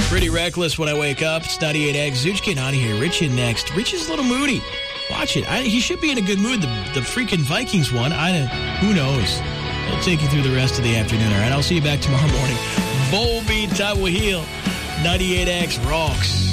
Pretty reckless when I wake up. It's 98X. Zooch getting out of here. Rich in next. Rich is a little moody. Watch it. He should be in a good mood. The freaking Vikings won. Who knows? I'll take you through the rest of the afternoon. All right, I'll see you back tomorrow morning. Volbeat Tawahil. 98X rocks.